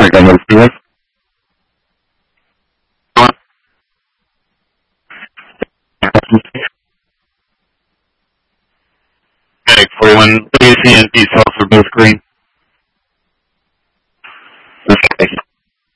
American Express. Medic 41, WCNP South for both green.